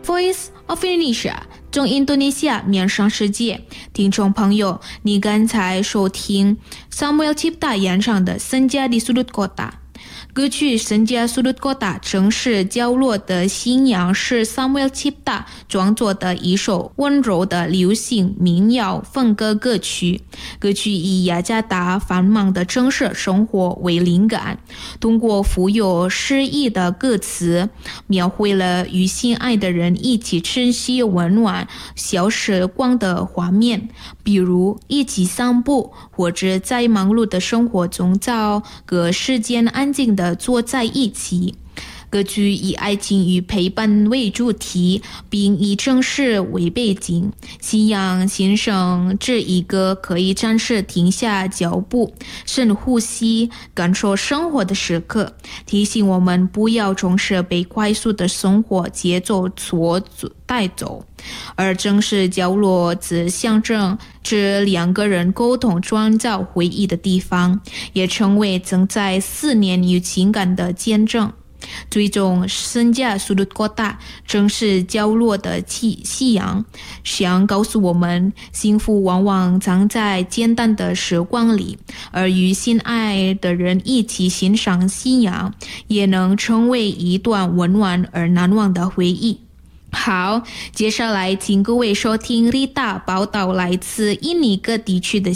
Voice of Indonesia 中印度尼西亚面向世界。听众朋友，你刚才收听 Samuel Cipta 演唱的《Senja di Sudut Kota》。歌曲《Senja Sudut Kota》城市角落的信仰是 Samuel Cipta 创作的一首温柔的流行民谣风格歌曲。歌曲以雅加达繁忙的城市生活为灵感，通过富有诗意的歌词，描绘了与心爱的人一起珍惜温暖小时光的画面，比如一起散步，或者在忙碌的生活中找个时间安静地坐在一起。歌曲以爱情与陪伴为主题，并以城市为背景，信仰先生这一个可以暂时停下脚步，深呼吸，感受生活的时刻，提醒我们不要总是被快速的生活节奏所带走。而城市角落则象征着两个人沟通创造回忆的地方，也成为正在思念与情感的见证。最终Senja Sudut Kota 城市角落的夕阳想告诉我们，幸福往往藏在简单的时光里，而与心爱的人一起欣赏夕阳，也能成为一段温暖而难忘的回忆。好，接下来请各位收听 Rita 报道来自印尼各地区的